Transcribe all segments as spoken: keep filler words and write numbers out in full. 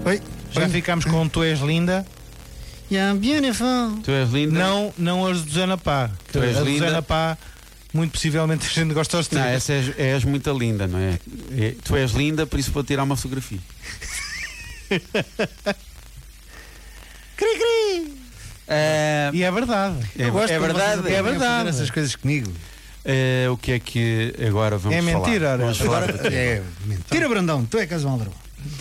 Oi. Já Oi. ficámos com Tu És Linda. Yeah, beautiful. Tu és linda. Não, não as do Zana Pá. Tu és a do linda. Zana Pá, muito possivelmente a gente gosta aos Não, três. essa és, és muito linda, não é? É- Tu és linda, por isso vou tirar uma fotografia. Cri, cri. É, E é verdade. é, Eu gosto é quando verdade. vocês é aprendem a verdade. fazer essas coisas comigo. É, o que é que agora vamos É falar? mentira, ora. Vamos falar Agora do quê? é mentira, Brandão, tu é que és um aldrabão.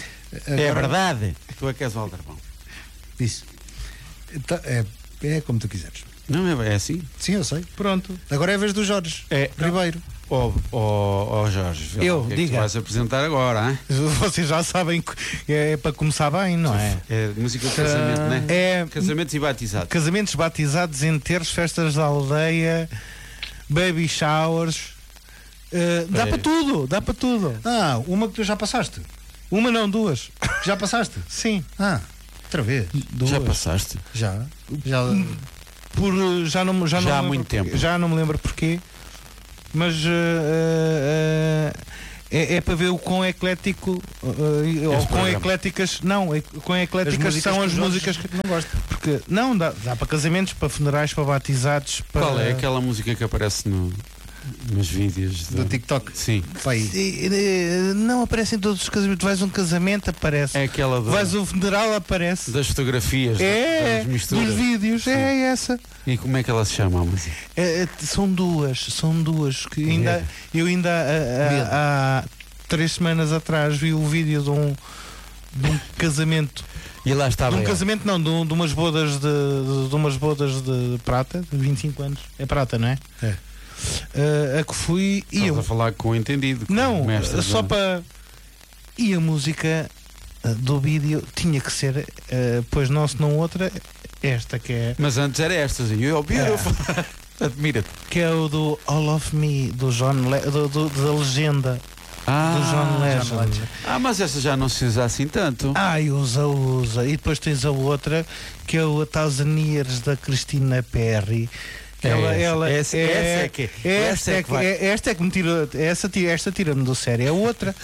É verdade. Tu é que és o Aldrabão. Isso. Tá, É, é como tu quiseres. Não é, é assim? Sim, eu sei. Pronto. Agora é a vez do Jorge É. Ribeiro. Ó oh, oh, Jorge, vê lá Eu, o que é que diga. tu vais apresentar agora, hein? Vocês já sabem que é, é para começar bem, não é? É música de casamento, não é? É Casamentos e batizados. casamentos, batizados, enterros, festas da aldeia, baby showers. Uh, dá É. para tudo, dá para tudo. Ah, uma que tu já passaste. Uma não, duas. Já passaste? Sim, Ah, outra vez. duas. Já passaste? Já. Já. Por, uh, já não, já não Já há me lembro muito porquê. tempo. Já não me lembro porquê. Mas uh, uh, uh, é, é para ver o quão eclético uh, uh, ou quão programa. ecléticas. Não, é- quão ecléticas músicas são que as o Jorge músicas que. não gosto. Porque não, dá, dá para casamentos, para funerais, para batizados. Para... Qual é aquela música que aparece no, nos vídeos? Do TikTok. Sim. Pai. E- e- Não aparece em todos os casamentos. Vais a um casamento, aparece. É aquela do, Vais a um funeral, aparece. das fotografias, É, das dos misturas. vídeos, é essa. E como é que ela se chama a música? É, é, são duas, são duas. Que ainda, Medo. eu ainda Medo. há, há, há três semanas atrás vi o vídeo de um, de um casamento. E lá De estava um ela. casamento, não, de, um- de umas bodas de, de, de umas bodas de prata, de vinte e cinco anos. É prata, não é? É. Ah, a que fui e Estás eu. a falar com o entendido. com Não, o mestre só da- para. E a música ah, do vídeo tinha que ser, ah, pois não, se não outra, esta que é, Mas antes era estas. E eu, beautiful. Admira-te. que é o do All of Me, do John Le, do, do- da legenda Ah, do John Legend. Legend. ah, mas essa já não se usa assim tanto. Ai, usa, usa. E depois tens a outra, que é o A Thousand Years da Christina Perry. É Ela, essa. ela Essa- é, essa é que- esta essa é é que que, vai. é- esta é que me tira, essa, tira- esta tira-me do sério. A outra,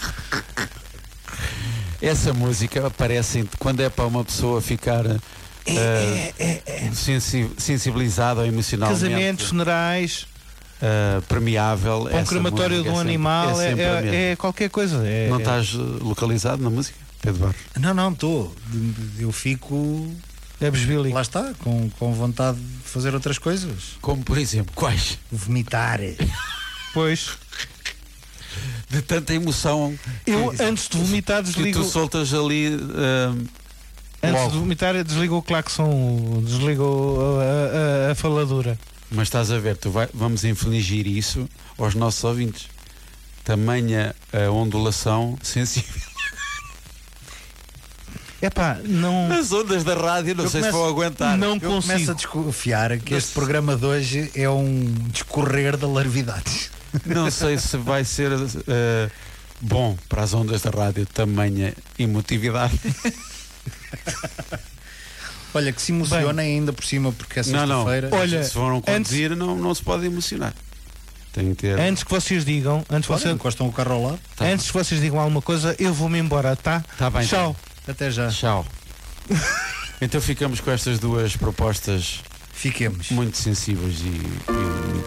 Essa música aparece em- quando é para uma pessoa ficar é, eh, é, é, é. sensi- sensibilizada ou emocionalmente Casamentos, funerais, eh, permeável. para um essa crematório música de um é sempre- animal, é é, sempre a mesma. é- é qualquer coisa. É, Não é- estás eh, localizado na música, Pedro Barros? Não, não, estou. Eu fico. é besbílico. Lá está, com, com vontade de fazer outras coisas. Como por exemplo, quais? Vomitar. Pois, De tanta emoção eu que, antes de vomitar que desligo. tu soltas ali. eh, Antes logo. de vomitar, eu desligo o claxon, desligo a, a- a faladura. Mas estás a ver, tu vai, vamos infligir isso aos nossos ouvintes. Tamanha a ondulação sensível. Epá, não. As ondas da rádio, não Eu sei se começo- vou aguentar. Não Eu começo consigo. a desconfiar que Não este se- programa de hoje é um discorrer da larvidade. Não sei se vai ser eh, bom para as ondas da rádio, tamanha emotividade. Olha, que se emociona ainda por cima, porque é Não, não. sexta-feira. Olha, se foram conduzir, não, não se pode emocionar. Tem que ter. Antes que vocês digam, antes, que Olha, vocês, encostam o carro ao lado. Tá, antes que vocês digam alguma coisa, eu vou-me embora, tá? tá bem. Tchau. Até já. Tchau. Então ficamos com estas duas propostas Fiquemos. muito sensíveis e, e